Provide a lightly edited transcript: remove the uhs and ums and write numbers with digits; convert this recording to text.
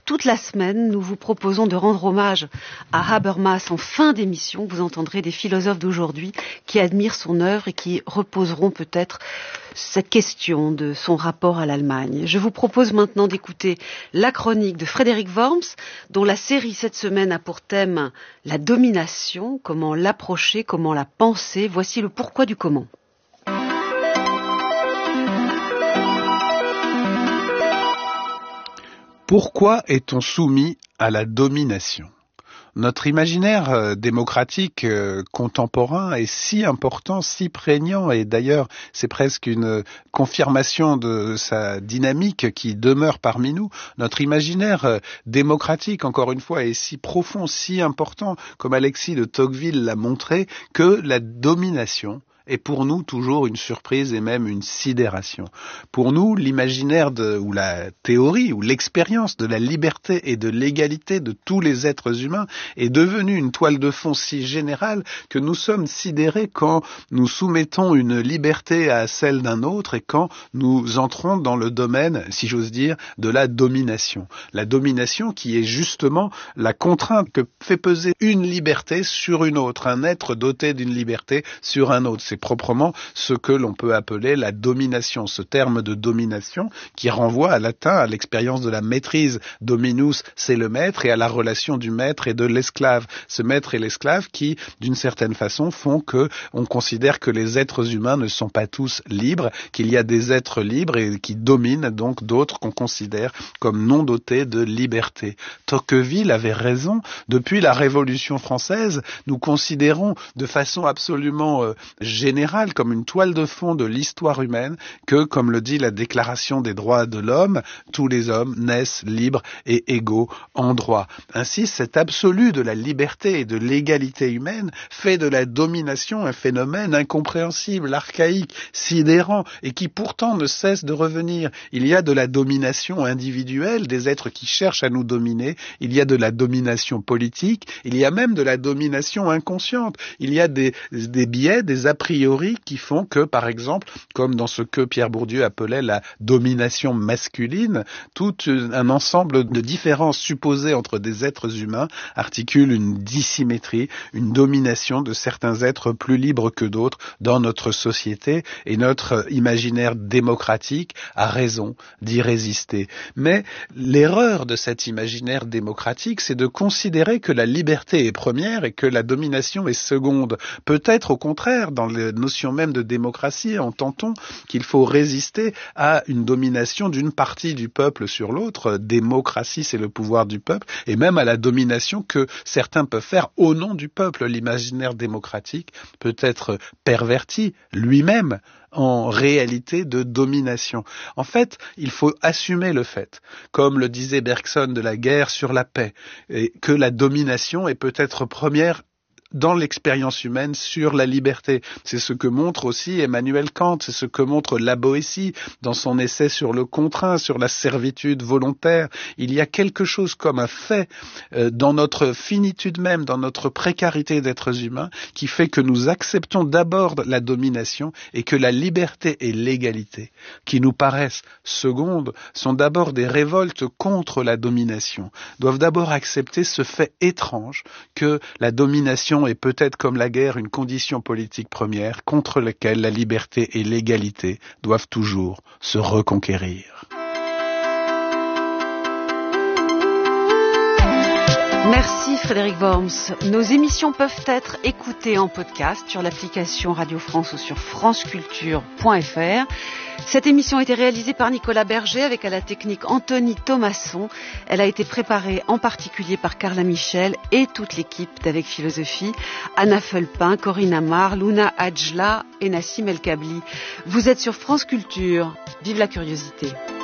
toute la semaine, nous vous proposons de rendre hommage à Habermas en fin d'émission. Vous entendrez des philosophes d'aujourd'hui qui admirent son œuvre et qui reposeront peut-être cette question de son rapport à l'Allemagne. Je vous propose maintenant d'écouter la chronique de Frédéric Worms, dont la série cette semaine a pour thème la domination, comment l'approcher, comment la penser. Voici le pourquoi du comment. Pourquoi est-on soumis à la domination ? Notre imaginaire démocratique contemporain est si important, si prégnant, et d'ailleurs c'est presque une confirmation de sa dynamique qui demeure parmi nous. Notre imaginaire démocratique, encore une fois, est si profond, si important, comme Alexis de Tocqueville l'a montré, que la domination est pour nous toujours une surprise et même une sidération. Pour nous, l'imaginaire ou la théorie ou l'expérience de la liberté et de l'égalité de tous les êtres humains est devenue une toile de fond si générale que nous sommes sidérés quand nous soumettons une liberté à celle d'un autre et quand nous entrons dans le domaine, si j'ose dire, de la domination. La domination qui est justement la contrainte que fait peser une liberté sur une autre, un être doté d'une liberté sur un autre. C'est proprement ce que l'on peut appeler la domination, ce terme de domination qui renvoie à latin à l'expérience de la maîtrise. Dominus, c'est le maître, et à la relation du maître et de l'esclave. Ce maître et l'esclave qui, d'une certaine façon, font que on considère que les êtres humains ne sont pas tous libres, qu'il y a des êtres libres et qui dominent donc d'autres qu'on considère comme non dotés de liberté. Tocqueville avait raison. Depuis la Révolution française, nous considérons de façon absolument générale, comme une toile de fond de l'histoire humaine, que, comme le dit la Déclaration des droits de l'homme, tous les hommes naissent libres et égaux en droit. Ainsi, cet absolu de la liberté et de l'égalité humaine fait de la domination un phénomène incompréhensible, archaïque, sidérant, et qui pourtant ne cesse de revenir. Il y a de la domination individuelle, des êtres qui cherchent à nous dominer, il y a de la domination politique, il y a même de la domination inconsciente, il y a des biais, des a priori qui font que, par exemple, comme dans ce que Pierre Bourdieu appelait la domination masculine, tout un ensemble de différences supposées entre des êtres humains articule une dissymétrie, une domination de certains êtres plus libres que d'autres dans notre société, et notre imaginaire démocratique a raison d'y résister. Mais l'erreur de cet imaginaire démocratique, c'est de considérer que la liberté est première et que la domination est seconde. Peut-être au contraire, dans les notions même de démocratie, entend-on qu'il faut résister à une domination d'une partie du peuple sur l'autre. Démocratie, c'est le pouvoir du peuple, et même à la domination que certains peuvent faire au nom du peuple. L'imaginaire démocratique peut être perverti lui-même en réalité de domination. En fait, il faut assumer le fait, comme le disait Bergson de la guerre sur la paix, et que la domination est peut-être première dans l'expérience humaine sur la liberté. C'est ce que montre aussi Emmanuel Kant, c'est ce que montre La Boétie dans son essai sur le contraint, sur la servitude volontaire. Il y a quelque chose comme un fait dans notre finitude même, dans notre précarité d'êtres humains, qui fait que nous acceptons d'abord la domination et que la liberté et l'égalité, qui nous paraissent secondes, sont d'abord des révoltes contre la domination, doivent d'abord accepter ce fait étrange que la domination est peut-être comme la guerre une condition politique première contre laquelle la liberté et l'égalité doivent toujours se reconquérir. Merci Frédéric Worms. Nos émissions peuvent être écoutées en podcast sur l'application Radio France ou sur franceculture.fr. Cette émission a été réalisée par Nicolas Berger avec à la technique Anthony Thomasson. Elle a été préparée en particulier par Carla Michel et toute l'équipe d'Avec Philosophie, Anna Felpin, Corinne Amar, Luna Adjla et Nassim El Kabli. Vous êtes sur France Culture. Vive la curiosité.